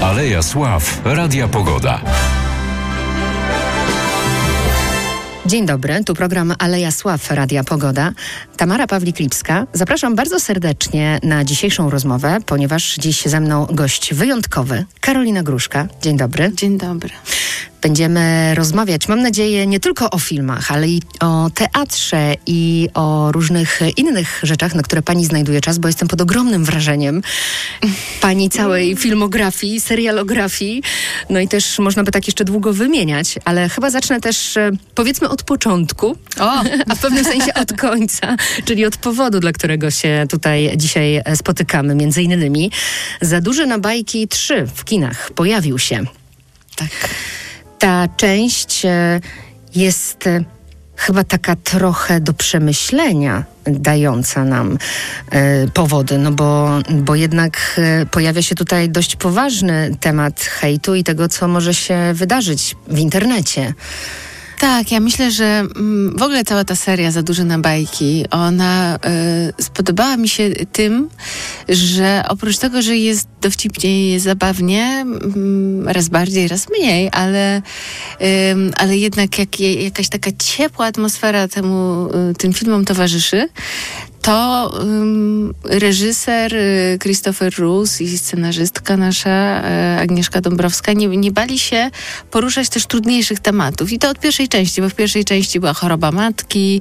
Aleja Sław Radia Pogoda. Dzień dobry, tu program Aleja Sław Radia Pogoda. Tamara Pawlik-Lipska. Zapraszam bardzo serdecznie na dzisiejszą rozmowę, ponieważ dziś ze mną gość wyjątkowy, Karolina Gruszka. Dzień dobry. Dzień dobry. Będziemy rozmawiać, mam nadzieję, nie tylko o filmach, ale i o teatrze i o różnych innych rzeczach, na które pani znajduje czas, bo jestem pod ogromnym wrażeniem pani całej filmografii, serialografii. No i też można by tak jeszcze długo wymieniać, ale chyba zacznę też, powiedzmy, od początku, a w pewnym sensie od końca, czyli od powodu, dla którego się tutaj dzisiaj spotykamy. Między innymi Za duży na bajki 3 w kinach pojawił się. Tak. Ta część jest chyba taka trochę do przemyślenia dająca nam powody, no bo jednak pojawia się tutaj dość poważny temat hejtu i tego, co może się wydarzyć w internecie. Tak, ja myślę, że w ogóle cała ta seria Za duży na bajki, ona spodobała mi się tym, że oprócz tego, że jest dowcipnie, jest zabawnie, raz bardziej, raz mniej, ale jednak jakaś taka ciepła atmosfera tym filmom towarzyszy, to reżyser Christopher Roos i scenarzystka nasza Agnieszka Dąbrowska nie bali się poruszać też trudniejszych tematów. I to od pierwszej części, bo w pierwszej części była choroba matki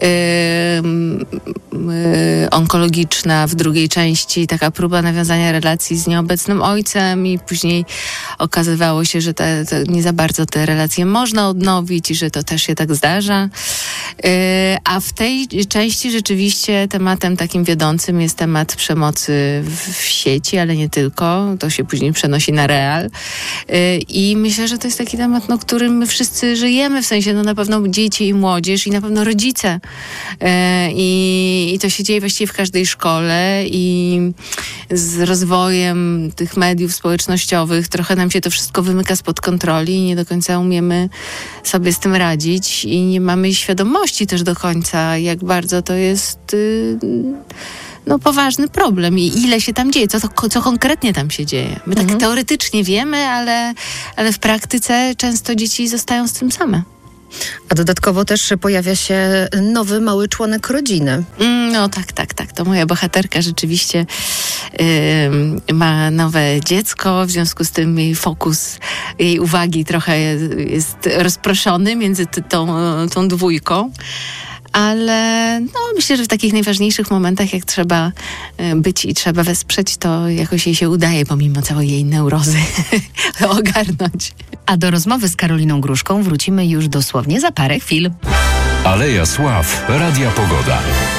onkologiczna, w drugiej części taka próba nawiązania relacji z nieobecnym ojcem i później okazywało się, że nie za bardzo te relacje można odnowić i że to też się tak zdarza. A w tej części rzeczywiście tematem takim wiodącym jest temat przemocy w sieci, ale nie tylko. To się później przenosi na real. I myślę, że to jest taki temat, którym my wszyscy żyjemy, w sensie na pewno dzieci i młodzież i na pewno rodzice. I to się dzieje właściwie w każdej szkole i z rozwojem tych mediów społecznościowych trochę nam się to wszystko wymyka spod kontroli i nie do końca umiemy sobie z tym radzić i nie mamy świadomości też do końca, jak bardzo to jest poważny problem i ile się tam dzieje, co konkretnie tam się dzieje. My tak teoretycznie wiemy, ale w praktyce często dzieci zostają z tym same. A dodatkowo też pojawia się nowy, mały członek rodziny. No tak. To moja bohaterka rzeczywiście ma nowe dziecko, w związku z tym jej fokus, jej uwagi trochę jest rozproszony między tą dwójką. Ale myślę, że w takich najważniejszych momentach, jak trzeba być i trzeba wesprzeć, to jakoś jej się udaje, pomimo całej jej neurozy, ogarnąć. A do rozmowy z Karoliną Gruszką wrócimy już dosłownie za parę chwil. Aleja Sław Radia Pogoda.